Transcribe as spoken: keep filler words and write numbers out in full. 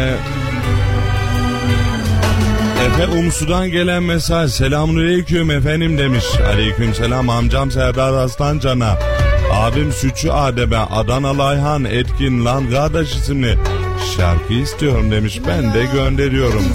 Efe Umsu'dan gelen mesaj. Selamünaleyküm efendim demiş. Aleykümselam amcam Serdar Aslancan'a. Abim Sütçü Adem'e Adanalı Ayhan Etkin Lan Kardeş isimli şarkı istiyorum demiş. Ben de gönderiyorum.